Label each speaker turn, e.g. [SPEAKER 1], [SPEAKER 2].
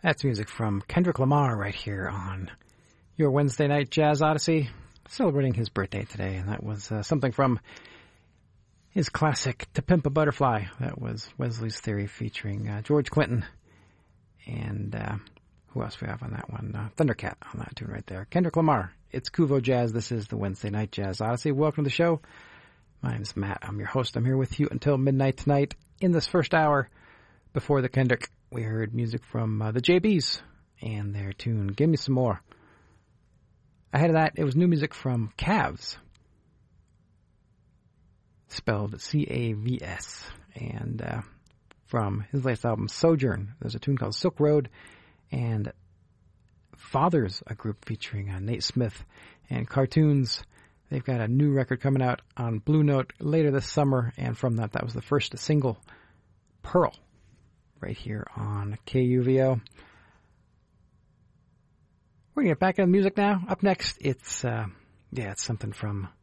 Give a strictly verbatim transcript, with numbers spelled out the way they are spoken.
[SPEAKER 1] That's music from Kendrick Lamar right here on your Wednesday Night Jazz Odyssey, celebrating his birthday today. And that was uh, something from his classic To Pimp a Butterfly. That was Wesley's Theory featuring uh, George Clinton. And uh, who else we have on that one? Uh, Thundercat on that tune right there. Kendrick Lamar. It's Kuvo Jazz. This is the Wednesday Night Jazz Odyssey. Welcome to the show. My name's Matt. I'm your host. I'm here with you until midnight tonight. In this first hour, before the Kendrick, we heard music from uh, the J Bs and their tune, Give Me Some More. Ahead of that, it was new music from Cavs, spelled C A V S. And uh, from his latest album, Sojourn, there's a tune called Silk Road. And Fathers, a group featuring uh, Nate Smith and Cartoons. They've got a new record coming out on Blue Note later this summer. And from that, that was the first single, Pearl, right here on K U V O. We're going to get back into music now. Up next, it's, uh, yeah, it's something from